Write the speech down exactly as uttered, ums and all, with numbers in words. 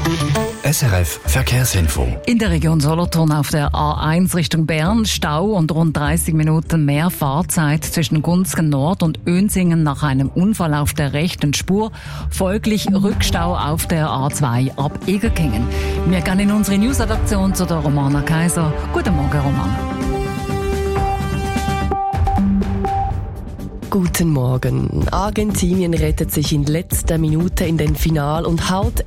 S R F Verkehrsinfo. In der Region Solothurn auf der A eins Richtung Bern Stau und rund dreißig Minuten mehr Fahrzeit zwischen Gunzgen Nord und Önsingen nach einem Unfall auf der rechten Spur. Folglich Rückstau auf der A zwei ab Egerkingen. Wir gehen in unsere News-Redaktion zu der Romana Kaiser. Guten Morgen, Romana. Guten Morgen. Argentinien rettet sich in letzter Minute in den Final- und haut